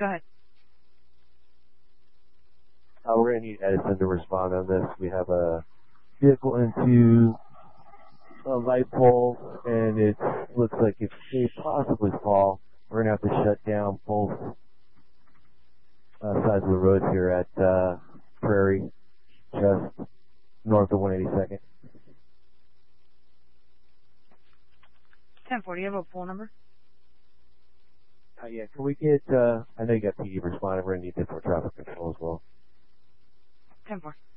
Go ahead. We're going to need Edison to respond on this. We have a vehicle into a light pole, and it looks like if they possibly fall, we're going to have to shut down both sides of the road here at Prairie, just north of 182nd. 10-4, do you have a poll number? Yeah, can we get, I know you got PD responding, we're going to need different traffic control as well. 10-4.